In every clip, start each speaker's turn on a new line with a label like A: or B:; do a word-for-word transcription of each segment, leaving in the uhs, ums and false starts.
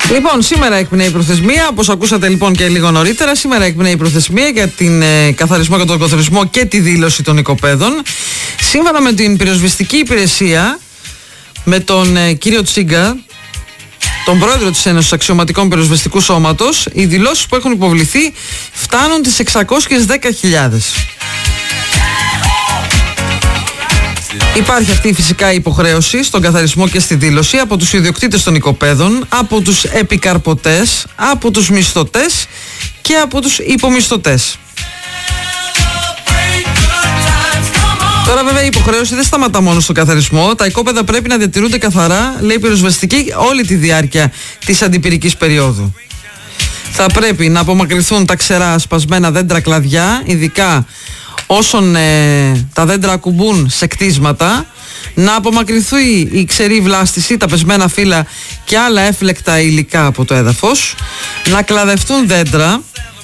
A: Λοιπόν, σήμερα εκπνέει η προθεσμία, όπως ακούσατε λοιπόν και λίγο νωρίτερα. Σήμερα εκπνέει η προθεσμία για την ε, καθαρισμό και τον οικοθερισμό και τη δήλωση των οικοπαίδων. Σύμφωνα με την πυροσβεστική υπηρεσία, με τον ε, κύριο Τσίγκα, τον πρόεδρο της Ένωσης Αξιωματικών Πυροσβεστικού Σώματος, οι δηλώσεις που έχουν υποβληθεί φτάνουν τις εξακόσιες δέκα χιλιάδες. Υπάρχει αυτή φυσικά η υποχρέωση στον καθαρισμό και στη δήλωση από τους ιδιοκτήτες των οικοπαίδων, από τους επικαρπωτές, από τους μισθωτές και από τους υπομισθωτές. Τώρα βέβαια η υποχρέωση δεν σταματά μόνο στον καθαρισμό. Τα οικόπεδα πρέπει να διατηρούνται καθαρά, λέει πυροσβεστική, όλη τη διάρκεια της αντιπυρικής περίοδου. Θα πρέπει να απομακρυνθούν τα ξερά σπασμένα δέντρα κλαδιά, ειδικά όσον ε, τα δέντρα ακουμπούν σε κτίσματα, να απομακρυνθεί η ξερή βλάστηση, τα πεσμένα φύλλα και άλλα έφλεκτα υλικά από το έδαφος, να κλαδευτούν δέντρα,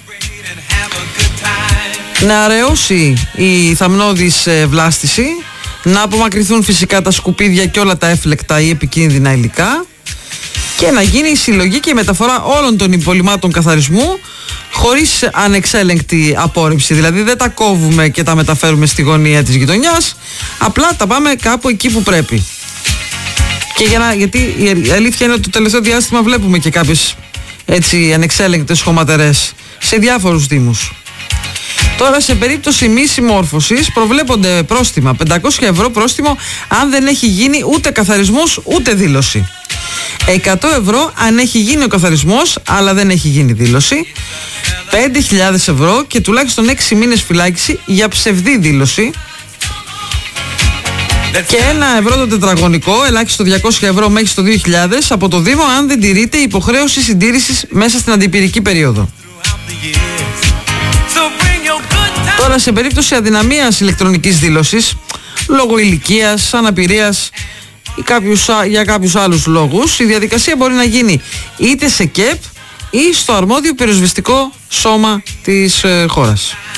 A: να αραιώσει η θαμνώδης ε, βλάστηση, να απομακρυνθούν φυσικά τα σκουπίδια και όλα τα έφλεκτα ή επικίνδυνα υλικά και να γίνει η συλλογή και η μεταφορά όλων των υπολειμμάτων καθαρισμού χωρίς ανεξέλεγκτη απόρριψη. Δηλαδή δεν τα κόβουμε και τα μεταφέρουμε στη γωνία της γειτονιάς, απλά τα πάμε κάπου εκεί που πρέπει. Και για να, γιατί η αλήθεια είναι ότι το τελευταίο διάστημα βλέπουμε και κάποιες έτσι ανεξέλεγκτες χωματερές σε διάφορους δήμους. Τώρα σε περίπτωση μη συμμόρφωσης προβλέπονται πρόστιμα, πεντακόσια ευρώ πρόστιμο αν δεν έχει γίνει ούτε καθαρισμός ούτε δήλωση. εκατό ευρώ αν έχει γίνει ο καθαρισμός αλλά δεν έχει γίνει δήλωση. πέντε χιλιάδες ευρώ και τουλάχιστον έξι μήνες φυλάκιση για ψευδή δήλωση. Και ένα ευρώ το τετραγωνικό, ελάχιστο διακόσια ευρώ μέχρι το δύο χιλιάδες από το Δήμο αν δεν τηρείται η υποχρέωση συντήρησης μέσα στην αντιπυρική περίοδο. Τώρα σε περίπτωση αδυναμίας ηλεκτρονικής δήλωσης, λόγω ηλικίας, αναπηρίας ή κάποιους, για κάποιους άλλους λόγους, η διαδικασία μπορεί να γίνει είτε σε ΚΕΠ ή στο αρμόδιο πυροσβεστικό σώμα της ε, χώρας.